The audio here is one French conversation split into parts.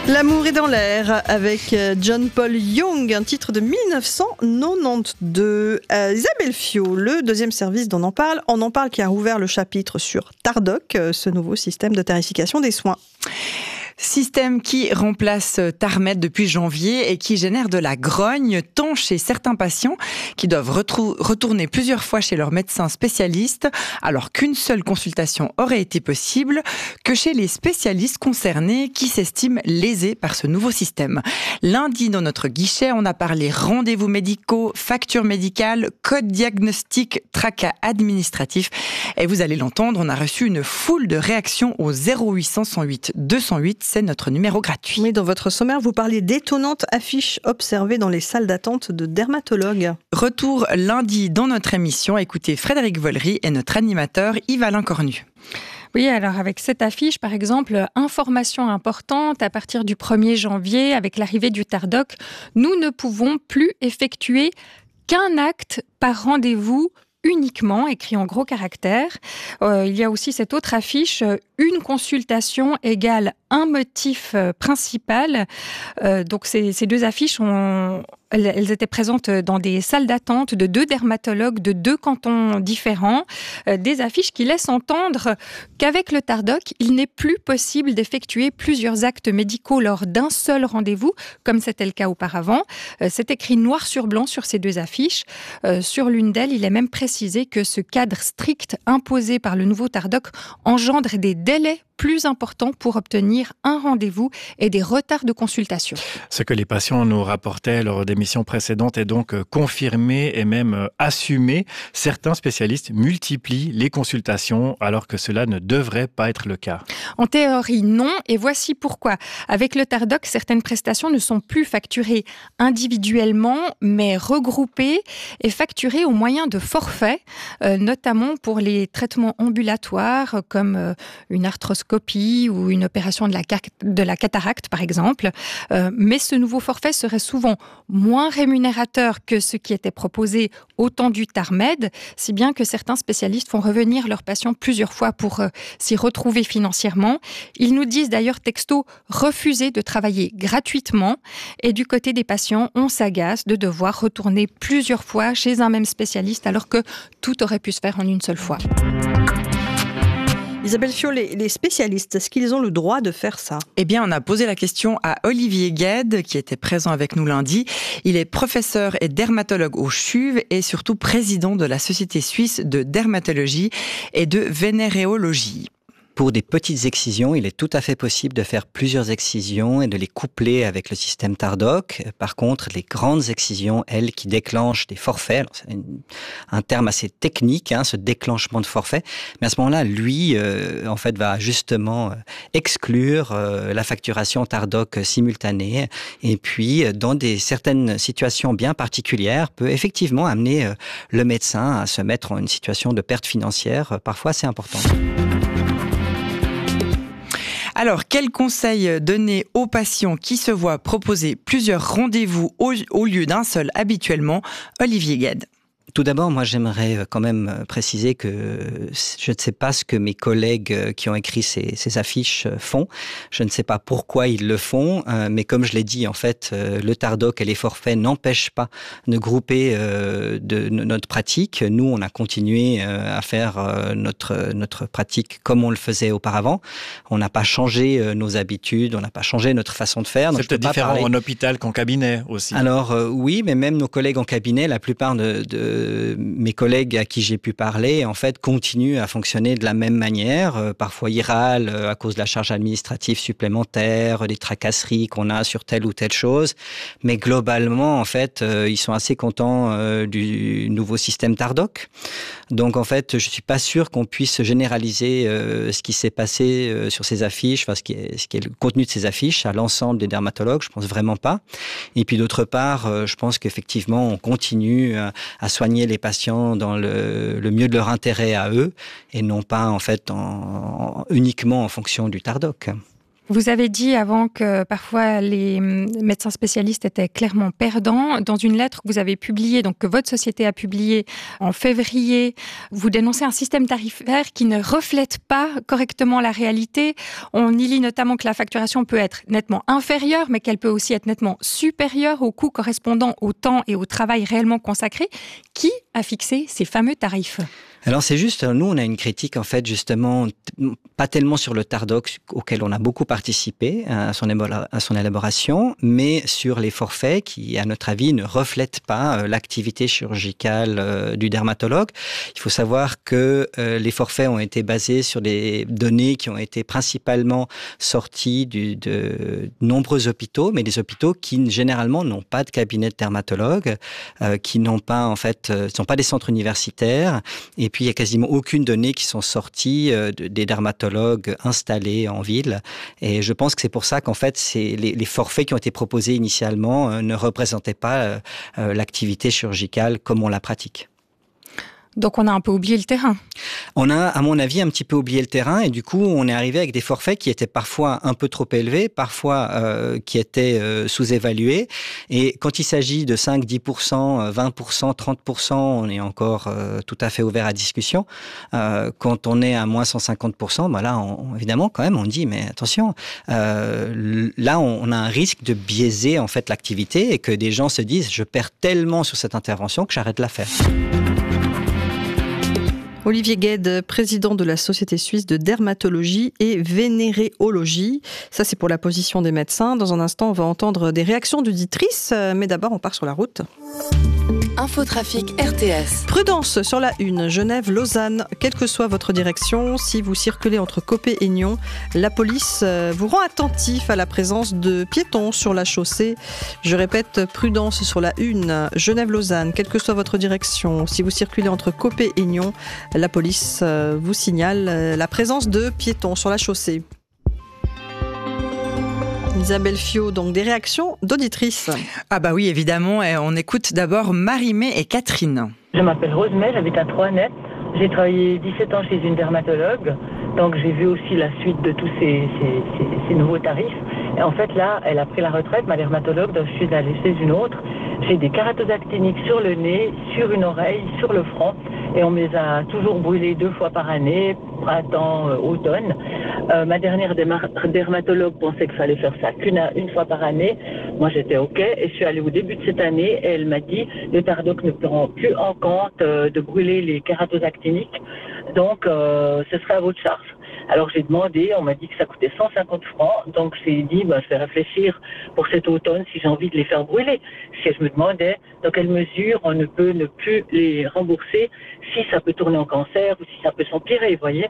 L'amour est dans l'air avec John Paul Young, un titre de 1992. Isabelle Fiot, le deuxième service d'On en parle. On en parle qui a rouvert le chapitre sur Tardoc, ce nouveau système de tarification des soins. Système qui remplace TARMED depuis janvier et qui génère de la grogne tant chez certains patients qui doivent retourner plusieurs fois chez leur médecin spécialiste alors qu'une seule consultation aurait été possible, que chez les spécialistes concernés qui s'estiment lésés par ce nouveau système. Lundi, dans notre guichet, on a parlé rendez-vous médicaux, factures médicales, code diagnostic, tracas administratif. Et vous allez l'entendre, on a reçu une foule de réactions au 0800 108 208. C'est notre numéro gratuit. Oui, dans votre sommaire, vous parliez d'étonnantes affiches observées dans les salles d'attente de dermatologues. Retour lundi dans notre émission. Écoutez Frédéric Vollery et notre animateur Yves-Alain Cornu. Oui, alors avec cette affiche, par exemple, information importante, à partir du 1er janvier, avec l'arrivée du Tardoc, nous ne pouvons plus effectuer qu'un acte par rendez-vous uniquement, écrit en gros caractères. Il y a aussi cette autre affiche, une consultation égale un motif principal. Donc ces deux affiches, elles étaient présentes dans des salles d'attente de 2 dermatologues de 2 cantons différents. Des affiches qui laissent entendre qu'avec le Tardoc, il n'est plus possible d'effectuer plusieurs actes médicaux lors d'un seul rendez-vous, comme c'était le cas auparavant. C'est écrit noir sur blanc sur ces 2 affiches. Sur l'une d'elles, il est même précisé que ce cadre strict imposé par le nouveau Tardoc engendre des délais plus importants pour obtenir un rendez-vous et des retards de consultation. Ce que les patients nous rapportaient lors d'émissions précédentes est donc confirmé et même assumé. Certains spécialistes multiplient les consultations alors que cela ne devrait pas être le cas. En théorie, non. Et voici pourquoi. Avec le Tardoc, certaines prestations ne sont plus facturées individuellement, mais regroupées et facturées au moyen de forfaits, notamment pour les traitements ambulatoires comme une arthroscopie ou une opération de la cataracte, par exemple. Mais ce nouveau forfait serait souvent moins rémunérateur que ce qui était proposé au temps du TARMED, si bien que certains spécialistes font revenir leurs patients plusieurs fois pour s'y retrouver financièrement. Ils nous disent d'ailleurs texto refuser de travailler gratuitement. Et du côté des patients, on s'agace de devoir retourner plusieurs fois chez un même spécialiste alors que tout aurait pu se faire en une seule fois. Isabelle Fiot, les spécialistes, est-ce qu'ils ont le droit de faire ça ? Eh bien, on a posé la question à Olivier Gued, qui était présent avec nous lundi. Il est professeur et dermatologue au CHUV et surtout président de la Société suisse de dermatologie et de vénéréologie. Pour des petites excisions, il est tout à fait possible de faire plusieurs excisions et de les coupler avec le système Tardoc. Par contre, les grandes excisions, elles, qui déclenchent des forfaits, alors c'est un terme assez technique, ce déclenchement de forfait, mais à ce moment-là, lui, en fait, va justement exclure la facturation Tardoc simultanée et puis, dans certaines situations bien particulières, peut effectivement amener le médecin à se mettre en une situation de perte financière, parfois assez importante. Alors, quels conseils donner aux patients qui se voient proposer plusieurs rendez-vous au lieu d'un seul habituellement ? Olivier Gued. Tout d'abord, moi, j'aimerais quand même préciser que je ne sais pas ce que mes collègues qui ont écrit ces affiches font. Je ne sais pas pourquoi ils le font, mais comme je l'ai dit, en fait, le Tardoc et les forfaits n'empêchent pas de grouper notre pratique. Nous, on a continué à faire notre pratique comme on le faisait auparavant. On n'a pas changé nos habitudes, on n'a pas changé notre façon de faire. C'est peut-être différent en hôpital qu'en cabinet aussi. Alors oui, mais même nos collègues en cabinet, la plupart de mes collègues à qui j'ai pu parler, en fait, continuent à fonctionner de la même manière. Parfois, ils râlent à cause de la charge administrative supplémentaire, des tracasseries qu'on a sur telle ou telle chose. Mais globalement, en fait, ils sont assez contents du nouveau système Tardoc. Donc, en fait, je suis pas sûr qu'on puisse généraliser ce qui s'est passé sur ces affiches, enfin, ce qui est le contenu de ces affiches à l'ensemble des dermatologues. Je pense vraiment pas. Et puis, d'autre part, je pense qu'effectivement, on continue à soigner les patients dans le mieux de leur intérêt à eux et non pas en fait uniquement en fonction du Tardoc. Vous avez dit avant que parfois les médecins spécialistes étaient clairement perdants. Dans une lettre que vous avez publiée, donc que votre société a publiée en février, vous dénoncez un système tarifaire qui ne reflète pas correctement la réalité. On y lit notamment que la facturation peut être nettement inférieure, mais qu'elle peut aussi être nettement supérieure au coût correspondant au temps et au travail réellement consacré. Qui a fixé ces fameux tarifs ? Alors c'est juste, nous on a une critique en fait justement, pas tellement sur le Tardoc auquel on a beaucoup participé à son élaboration, mais sur les forfaits qui à notre avis ne reflètent pas l'activité chirurgicale du dermatologue. Il faut savoir que les forfaits ont été basés sur des données qui ont été principalement sorties de nombreux hôpitaux, mais des hôpitaux qui généralement n'ont pas de cabinet de dermatologue, qui n'ont pas en fait, sont pas des centres universitaires. Et puis, il n'y a quasiment aucune donnée qui sont sorties des dermatologues installés en ville. Et je pense que c'est pour ça qu'en fait, les forfaits qui ont été proposés initialement ne représentaient pas l'activité chirurgicale comme on la pratique. Donc on a un peu oublié le terrain. On a, à mon avis, un petit peu oublié le terrain et du coup, on est arrivé avec des forfaits qui étaient parfois un peu trop élevés, parfois qui étaient sous-évalués. Et quand il s'agit de 5, 10%, 20%, 30%, on est encore tout à fait ouvert à discussion. Quand on est à moins 150%, bah là, évidemment, quand même, on dit, mais attention, là, on a un risque de biaiser en fait l'activité et que des gens se disent, je perds tellement sur cette intervention que j'arrête de la faire. Olivier Gued, président de la Société suisse de dermatologie et vénéréologie. Ça, c'est pour la position des médecins. Dans un instant, on va entendre des réactions d'auditrices, mais d'abord, on part sur la route. Infotrafic RTS. Prudence sur la 1, Genève-Lausanne. Quelle que soit votre direction, si vous circulez entre Copé et Nyon, la police vous rend attentif à la présence de piétons sur la chaussée. Je répète, prudence sur la 1, Genève-Lausanne. Quelle que soit votre direction, si vous circulez entre Copé et Nyon, la police vous signale la présence de piétons sur la chaussée. Isabelle Fiot, donc des réactions d'auditrices. Ah bah oui, évidemment. Et on écoute d'abord Marie-Mé et Catherine. Je m'appelle Rosemay, j'habite à Troisnet. J'ai travaillé 17 ans chez une dermatologue, donc j'ai vu aussi la suite de tous ces nouveaux tarifs. Et en fait là, elle a pris la retraite, ma dermatologue, donc je suis allée chez une autre. J'ai des kératosacténiques sur le nez, sur une oreille, sur le front. Et on me les a toujours brûlés 2 fois par année, printemps, automne. Ma dernière dermatologue pensait qu'il fallait faire ça qu'une fois par année. Moi, j'étais OK. Et je suis allée au début de cette année et elle m'a dit le Tardoc ne prend plus en compte de brûler les kératosacténiques. Donc, ce serait à votre charge. Alors j'ai demandé, on m'a dit que ça coûtait 150 francs, donc j'ai dit, je vais réfléchir pour cet automne si j'ai envie de les faire brûler. Si je me demandais dans quelle mesure on ne peut ne plus les rembourser, si ça peut tourner en cancer ou si ça peut s'empirer, vous voyez.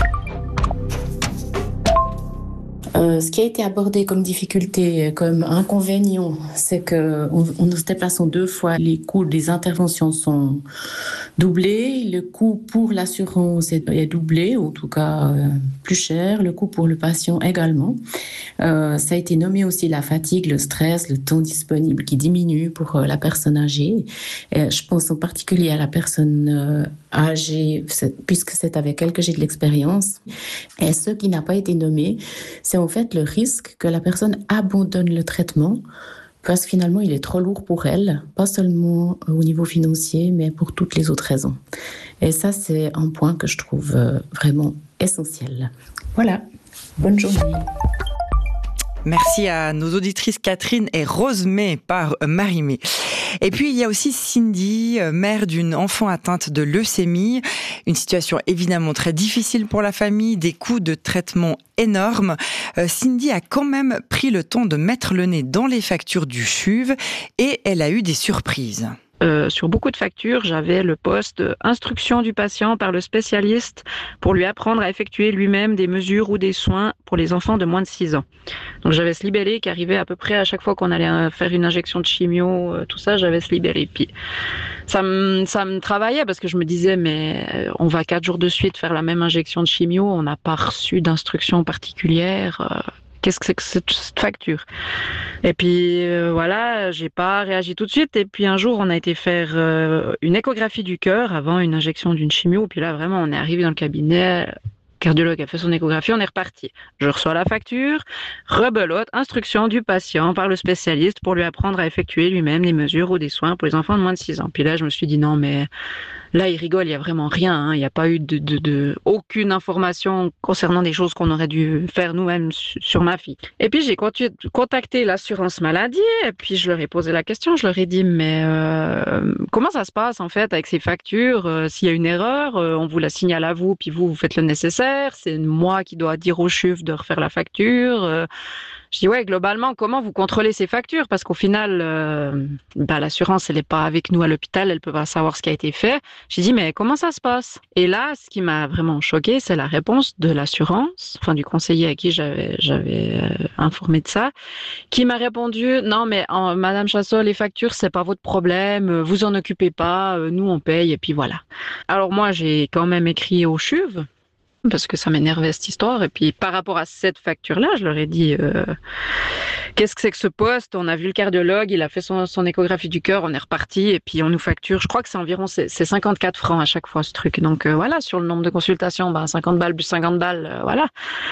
Ce qui a été abordé comme difficulté, comme inconvénient, c'est que nous se déplaçons 2 fois. Les coûts des interventions sont doublés. Le coût pour l'assurance est doublé, ou en tout cas plus cher. Le coût pour le patient également. Ça a été nommé aussi la fatigue, le stress, le temps disponible qui diminue pour la personne âgée. Je pense en particulier à la personne âgée, puisque c'est avec elle que j'ai de l'expérience. Et ce qui n'a pas été nommé, c'est en fait le risque que la personne abandonne le traitement parce que finalement il est trop lourd pour elle, pas seulement au niveau financier, mais pour toutes les autres raisons. Et ça, c'est un point que je trouve vraiment essentiel. Voilà, bonne journée. Merci à nos auditrices Catherine et Rosemay par Marie-Mé. Et puis il y a aussi Cindy, mère d'une enfant atteinte de leucémie. Une situation évidemment très difficile pour la famille, des coûts de traitement énormes. Cindy a quand même pris le temps de mettre le nez dans les factures du CHUV et elle a eu des surprises. Sur beaucoup de factures, j'avais le poste instruction du patient par le spécialiste pour lui apprendre à effectuer lui-même des mesures ou des soins pour les enfants de moins de 6 ans. Donc j'avais ce libellé qui arrivait à peu près à chaque fois qu'on allait faire une injection de chimio, tout ça, j'avais ce libellé. Puis ça me travaillait parce que je me disais, mais on va 4 jours de suite faire la même injection de chimio, on n'a pas reçu d'instruction particulière. Qu'est-ce que c'est que cette facture? Et puis voilà, j'ai pas réagi tout de suite. Et puis un jour, on a été faire une échographie du cœur avant une injection d'une chimio. Puis là, vraiment, on est arrivé dans le cabinet. cardiologue a fait son échographie, on est reparti. Je reçois la facture, rebelote, instruction du patient par le spécialiste pour lui apprendre à effectuer lui-même les mesures ou des soins pour les enfants de moins de 6 ans. Puis là, je me suis dit non, mais là, il rigole, il n'y a vraiment rien. Il n'y a pas eu aucune information concernant des choses qu'on aurait dû faire nous-mêmes sur ma fille. Et puis, j'ai contacté l'assurance maladie et puis je leur ai posé la question. Je leur ai dit, mais comment ça se passe en fait avec ces factures? S'il y a une erreur, on vous la signale à vous, puis vous faites le nécessaire. C'est moi qui dois dire au CHUV de refaire la facture. Je dis ouais, globalement, comment vous contrôlez ces factures? Parce qu'au final, l'assurance, elle n'est pas avec nous à l'hôpital, elle peut pas savoir ce qui a été fait. J'ai dit mais comment ça se passe? Et là, ce qui m'a vraiment choquée, c'est la réponse de l'assurance, enfin du conseiller à qui j'avais informé de ça, qui m'a répondu non mais Madame Chassol, les factures c'est pas votre problème, vous en occupez pas, nous on paye et puis voilà. Alors moi j'ai quand même écrit au CHUV, parce que ça m'énervait cette histoire. Et puis par rapport à cette facture-là, je leur ai dit qu'est-ce que c'est que ce poste? On a vu le cardiologue, il a fait son échographie du cœur, on est reparti et puis on nous facture. Je crois que c'est environ 54 francs à chaque fois ce truc. Donc voilà, sur le nombre de consultations, 50 balles plus 50 balles, voilà.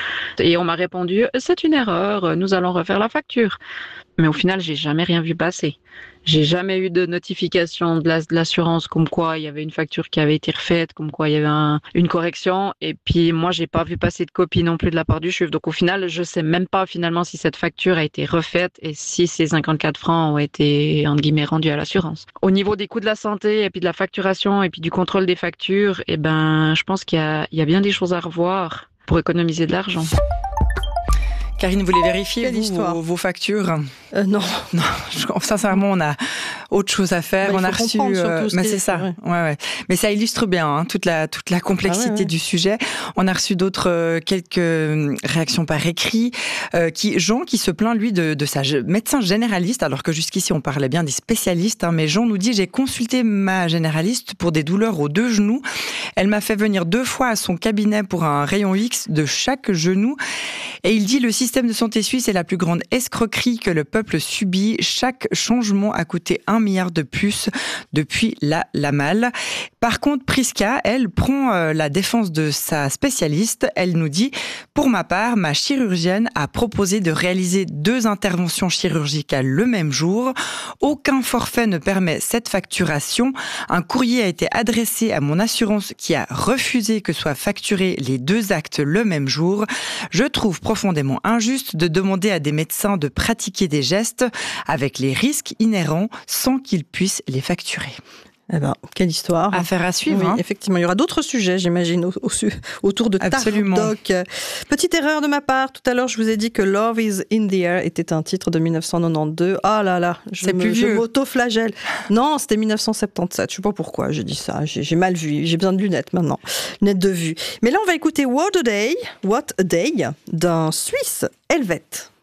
Et on m'a répondu c'est une erreur, nous allons refaire la facture. Mais au final, j'ai jamais rien vu passer. J'ai jamais eu de notification de l'assurance comme quoi il y avait une facture qui avait été refaite, comme quoi il y avait une correction. Et puis moi, j'ai pas vu passer de copie non plus de la part du CHUV. Donc au final, je sais même pas finalement si cette facture a été refaite et si ces 54 francs ont été entre guillemets rendus à l'assurance. Au niveau des coûts de la santé et puis de la facturation et puis du contrôle des factures, je pense qu'il y a bien des choses à revoir pour économiser de l'argent. Karine, vous voulez vérifier vos factures? Non. Sincèrement, on a autre chose à faire. On a reçu. C'est ça. Ouais. Mais ça illustre bien toute la complexité du sujet. On a reçu quelques réactions par écrit. Jean qui se plaint lui de sa médecin généraliste, alors que jusqu'ici on parlait bien des spécialistes. Mais Jean nous dit j'ai consulté ma généraliste pour des douleurs aux 2 genoux. Elle m'a fait venir 2 fois à son cabinet pour un rayon X de chaque genou. Et il dit le système de santé suisse est la plus grande escroquerie que le peuple subit. Chaque changement a coûté 1 milliard de plus depuis la malle. Par contre, Priska, elle prend la défense de sa spécialiste. Elle nous dit « Pour ma part, ma chirurgienne a proposé de réaliser 2 interventions chirurgicales le même jour. Aucun forfait ne permet cette facturation. Un courrier a été adressé à mon assurance qui a refusé que soient facturés les 2 actes le même jour. Je trouve profondément injuste de demander à des médecins de pratiquer des gestes avec les risques inhérents sans qu'ils puissent les facturer. » Quelle histoire. Affaire à suivre. Oui, effectivement. Il y aura d'autres sujets, j'imagine, autour de Tardoc. Petite erreur de ma part. Tout à l'heure, je vous ai dit que Love is in the air était un titre de 1992. Ah là là, je m'auto-flagelle. Non, c'était 1977. Je sais pas pourquoi j'ai dit ça. J'ai mal vu. J'ai besoin de lunettes maintenant. Lunettes de vue. Mais là, on va écouter What a Day d'un Suisse, Helvet.